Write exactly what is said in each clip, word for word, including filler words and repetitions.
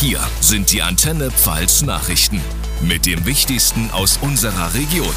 Hier sind die Antenne Pfalz Nachrichten mit dem Wichtigsten aus unserer Region.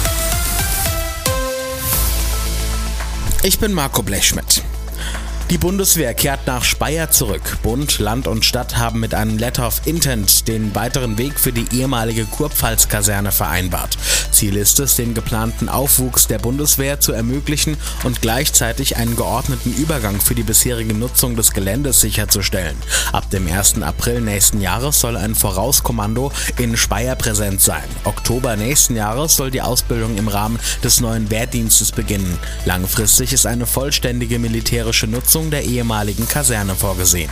Ich bin Marco Blechschmidt. Die Bundeswehr kehrt nach Speyer zurück. Bund, Land und Stadt haben mit einem Letter of Intent den weiteren Weg für die ehemalige Kurpfalz-Kaserne vereinbart. Ziel ist es, den geplanten Aufwuchs der Bundeswehr zu ermöglichen und gleichzeitig einen geordneten Übergang für die bisherige Nutzung des Geländes sicherzustellen. Ab dem ersten April nächsten Jahres soll ein Vorauskommando in Speyer präsent sein. Oktober nächsten Jahres soll die Ausbildung im Rahmen des neuen Wehrdienstes beginnen. Langfristig ist eine vollständige militärische Nutzung der ehemaligen Kaserne vorgesehen.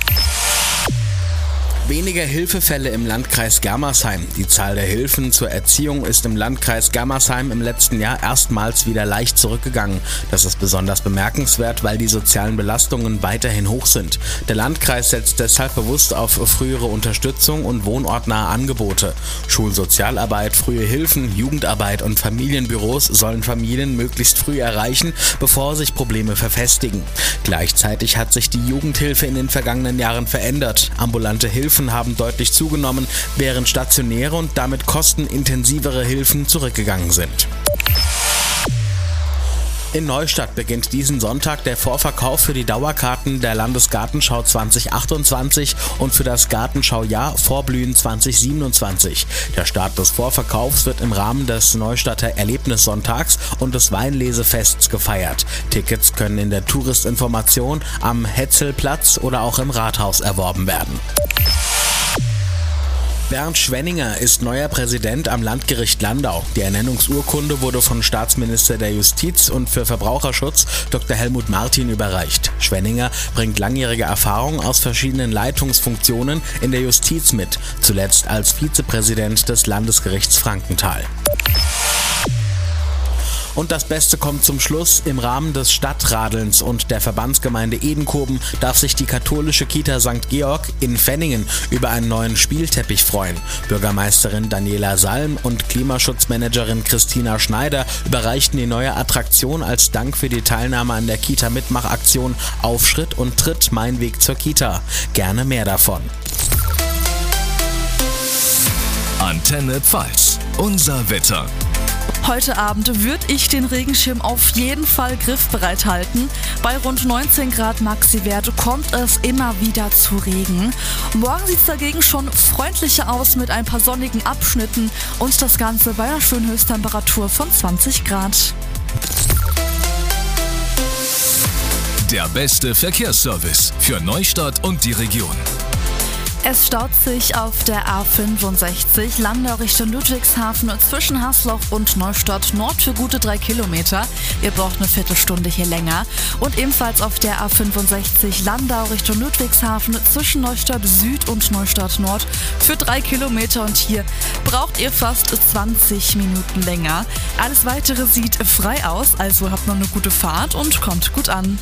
Weniger Hilfefälle im Landkreis Germersheim. Die Zahl der Hilfen zur Erziehung ist im Landkreis Germersheim im letzten Jahr erstmals wieder leicht zurückgegangen. Das ist besonders bemerkenswert, weil die sozialen Belastungen weiterhin hoch sind. Der Landkreis setzt deshalb bewusst auf frühere Unterstützung und wohnortnahe Angebote. Schulsozialarbeit, frühe Hilfen, Jugendarbeit und Familienbüros sollen Familien möglichst früh erreichen, bevor sich Probleme verfestigen. Gleichzeitig hat sich die Jugendhilfe in den vergangenen Jahren verändert. Ambulante Hilfen haben deutlich zugenommen, während stationäre und damit kostenintensivere Hilfen zurückgegangen sind. In Neustadt beginnt diesen Sonntag der Vorverkauf für die Dauerkarten der Landesgartenschau zwanzig achtundzwanzig und für das Gartenschaujahr Vorblühen zwanzig siebenundzwanzig. Der Start des Vorverkaufs wird im Rahmen des Neustadter Erlebnissonntags und des Weinlesefests gefeiert. Tickets können in der Touristinformation am Hetzelplatz oder auch im Rathaus erworben werden. Bernd Schwenninger ist neuer Präsident am Landgericht Landau. Die Ernennungsurkunde wurde von Staatsminister der Justiz und für Verbraucherschutz Doktor Helmut Martin überreicht. Schwenninger bringt langjährige Erfahrung aus verschiedenen Leitungsfunktionen in der Justiz mit, zuletzt als Vizepräsident des Landesgerichts Frankenthal. Und das Beste kommt zum Schluss. Im Rahmen des Stadtradelns und der Verbandsgemeinde Edenkoben darf sich die katholische Kita Sankt Georg in Fenningen über einen neuen Spielteppich freuen. Bürgermeisterin Daniela Salm und Klimaschutzmanagerin Christina Schneider überreichten die neue Attraktion als Dank für die Teilnahme an der Kita-Mitmachaktion Auf Schritt und Tritt, mein Weg zur Kita. Gerne mehr davon. Antenne Pfalz, unser Wetter. Heute Abend würde ich den Regenschirm auf jeden Fall griffbereit halten. Bei rund neunzehn Grad Maxi-Wert kommt es immer wieder zu Regen. Morgen sieht es dagegen schon freundlicher aus mit ein paar sonnigen Abschnitten und das Ganze bei einer schönen Höchsttemperatur von zwanzig Grad. Der beste Verkehrsservice für Neustadt und die Region. Es staut sich auf der A fünfundsechzig Landau Richtung Ludwigshafen zwischen Hasloch und Neustadt Nord für gute drei Kilometer. Ihr braucht eine Viertelstunde hier länger. Und ebenfalls auf der A fünfundsechzig Landau Richtung Ludwigshafen zwischen Neustadt Süd und Neustadt Nord für drei Kilometer. Und hier braucht ihr fast zwanzig Minuten länger. Alles Weitere sieht frei aus, also habt noch eine gute Fahrt und kommt gut an.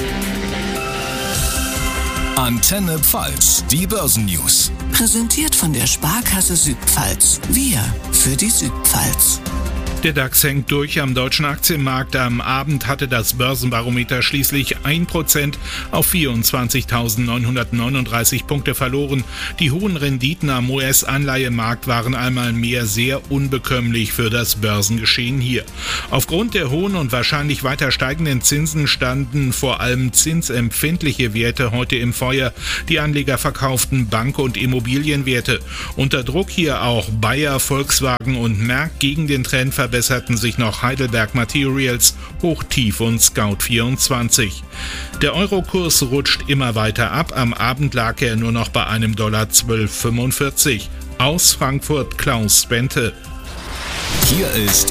Antenne Pfalz, die Börsennews. Präsentiert von der Sparkasse Südpfalz. Wir für die Südpfalz. Der DAX hängt durch am deutschen Aktienmarkt. Am Abend hatte das Börsenbarometer schließlich ein Prozent auf vierundzwanzigtausendneunhundertneununddreißig Punkte verloren. Die hohen Renditen am U S-Anleihemarkt waren einmal mehr sehr unbekömmlich für das Börsengeschehen hier. Aufgrund der hohen und wahrscheinlich weiter steigenden Zinsen standen vor allem zinsempfindliche Werte heute im Feuer. Die Anleger verkauften Bank- und Immobilienwerte. Unter Druck hier auch Bayer, Volkswagen und Merck. Gegen den Trend verbesserten sich noch Heidelberg Materials, Hochtief und Scout vierundzwanzig. Der Eurokurs rutscht immer weiter ab. Am Abend lag er nur noch bei einem Dollar zwölf Komma fünfundvierzig. Aus Frankfurt Klaus Bente. Hier ist